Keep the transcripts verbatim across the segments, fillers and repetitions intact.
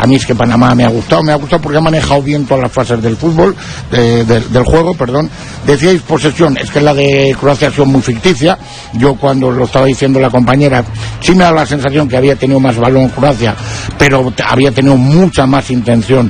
A mí es que Panamá me ha gustado, me ha gustado porque ha manejado bien todas las fases del fútbol, de, de, del juego, perdón. Decíais posesión, es que la de Croacia ha sido muy ficticia. Yo cuando lo estaba diciendo la compañera, sí me da la sensación que había tenido más balón Croacia, pero había tenido mucha más intención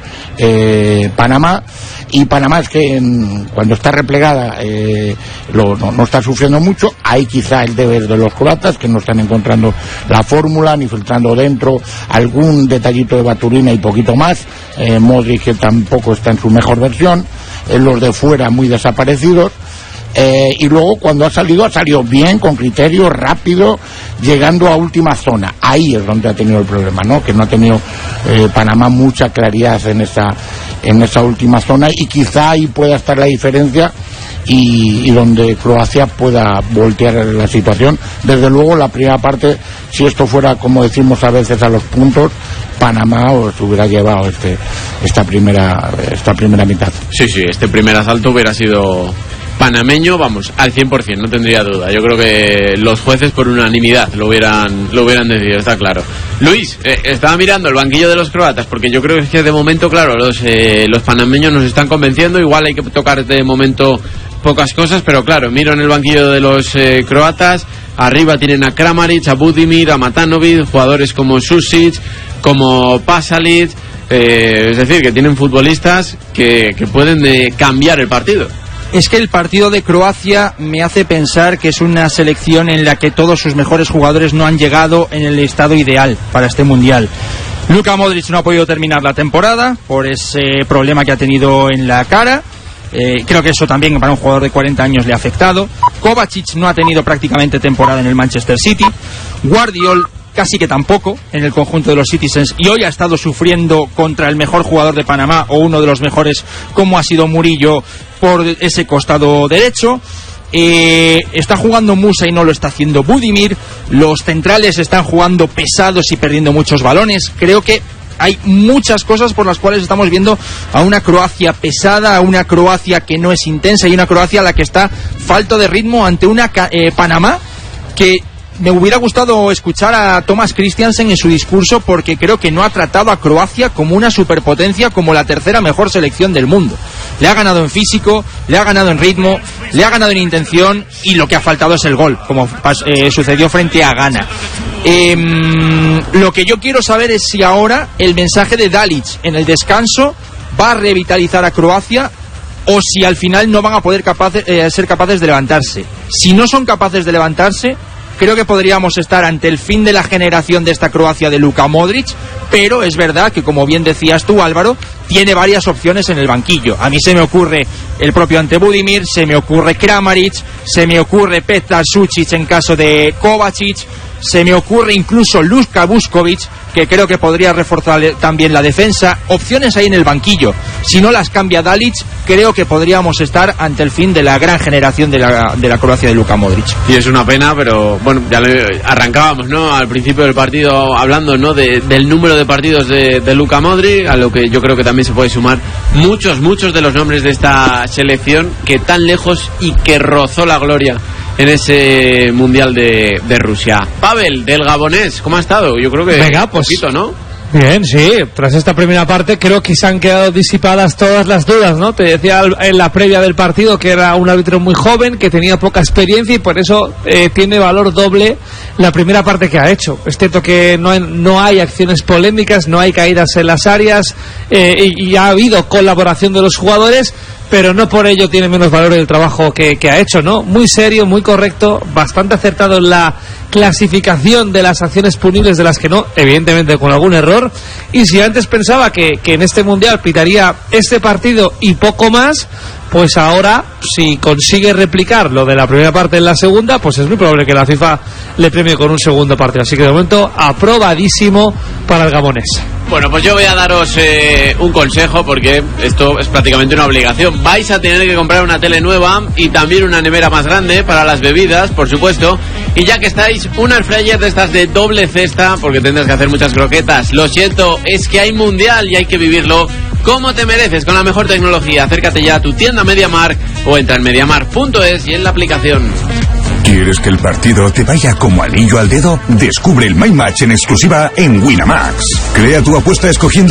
eh, Panamá. Y Panamá es que en, cuando está replegada eh, lo, no, no está sufriendo mucho. Ahí quizá el deber de los croatas, que no están encontrando la fórmula ni filtrando dentro, algún detallito de Baturina y poquito más. eh, Modric, que tampoco está en su mejor versión, eh, los de fuera muy desaparecidos. Eh, y luego cuando ha salido, ha salido bien, con criterio, rápido, llegando a última zona. Ahí es donde ha tenido el problema, ¿no? Que no ha tenido eh, Panamá mucha claridad en esa, en esa última zona, y quizá ahí pueda estar la diferencia y, y donde Croacia pueda voltear la situación. Desde luego la primera parte, si esto fuera como decimos a veces a los puntos, Panamá os hubiera llevado este, esta primera, esta primera mitad. Sí, sí, este primer asalto hubiera sido panameño, vamos, al cien por ciento, no tendría duda. Yo creo que los jueces por unanimidad lo hubieran lo hubieran decidido, está claro. Luis, eh, estaba mirando el banquillo de los croatas, porque yo creo que de momento, claro, los, eh, los panameños nos están convenciendo. Igual hay que tocar de momento pocas cosas, pero claro, miro en el banquillo de los eh, croatas. Arriba tienen a Kramaric, a Budimir, a Matanovic, jugadores como Susic, como Pasalic, eh, es decir, que tienen futbolistas que, que pueden eh, cambiar el partido. Es que el partido de Croacia me hace pensar que es una selección en la que todos sus mejores jugadores no han llegado en el estado ideal para este mundial. Luka Modric no ha podido terminar la temporada por ese problema que ha tenido en la cara. Eh, creo que eso también para un jugador de cuarenta años le ha afectado. Kovacic no ha tenido prácticamente temporada en el Manchester City. Guardiol casi que tampoco en el conjunto de los Citizens, y hoy ha estado sufriendo contra el mejor jugador de Panamá, o uno de los mejores, como ha sido Murillo, por ese costado derecho. Eh, está jugando Musa y no lo está haciendo Budimir. Los centrales están jugando pesados y perdiendo muchos balones. Creo que hay muchas cosas por las cuales estamos viendo a una Croacia pesada, a una Croacia que no es intensa, y una Croacia a la que está falto de ritmo ante una eh, Panamá que me hubiera gustado escuchar a Thomas Christiansen en su discurso, porque creo que no ha tratado a Croacia como una superpotencia, como la tercera mejor selección del mundo. Le ha ganado en físico, le ha ganado en ritmo, le ha ganado en intención, y lo que ha faltado es el gol, como eh, sucedió frente a Ghana. Eh, lo que yo quiero saber es si ahora el mensaje de Dalic en el descanso va a revitalizar a Croacia, o si al final no van a poder capaces, eh, ser capaces de levantarse. Si no son capaces de levantarse, creo que podríamos estar ante el fin de la generación de esta Croacia de Luka Modric, pero es verdad que, como bien decías tú, Álvaro, tiene varias opciones en el banquillo. A mí se me ocurre el propio Ante Budimir, se me ocurre Kramaric, se me ocurre Petar Sucic en caso de Kovacic, se me ocurre incluso Luka Vuskovic, que creo que podría reforzar también la defensa. Opciones ahí en el banquillo. Si no las cambia Dalic, creo que podríamos estar ante el fin de la gran generación de la, de la Croacia de Luka Modric. Y es una pena, pero bueno, ya le arrancábamos, ¿no?, al principio del partido hablando, ¿no?, de, del número de partidos de, de Luka Modric, a lo que yo creo que también se puede sumar muchos, muchos de los nombres de esta selección que tan lejos y que rozó la gloria en ese Mundial de, de Rusia. Pavel, del Gabonés, ¿cómo ha estado? Yo creo que Venga, pues, poquito, ¿no? Bien, sí, tras esta primera parte creo que se han quedado disipadas todas las dudas, ¿no? Te decía en la previa del partido que era un árbitro muy joven, que tenía poca experiencia, y por eso eh, tiene valor doble la primera parte que ha hecho. Es cierto que no hay, no hay acciones polémicas, no hay caídas en las áreas, eh, y, y ha habido colaboración de los jugadores, pero no por ello tiene menos valor el trabajo que, que ha hecho, ¿no? Muy serio, muy correcto, bastante acertado en la clasificación de las acciones punibles, de las que no, evidentemente con algún error. Y si antes pensaba que, que en este Mundial pitaría este partido y poco más, pues ahora, si consigue replicar lo de la primera parte en la segunda, pues es muy probable que la FIFA le premie con un segundo partido. Así que de momento aprobadísimo para el Gabonés. Bueno, pues yo voy a daros eh, un consejo, porque esto es prácticamente una obligación. Vais a tener que comprar una tele nueva y también una nevera más grande para las bebidas, por supuesto. Y ya que estáis, una air fryer de estas de doble cesta, porque tendrás que hacer muchas croquetas. Lo siento, es que hay mundial y hay que vivirlo como te mereces, con la mejor tecnología. Acércate ya a tu tienda MediaMarkt o entra en mediamar punto es y en la aplicación. ¿Quieres que el partido te vaya como anillo al dedo? Descubre el My Match en exclusiva en Winamax. Crea tu apuesta escogiendo